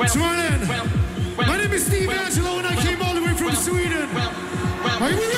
Sweden. My name is Steve Angelo and I came all the way from Sweden. Are you ready?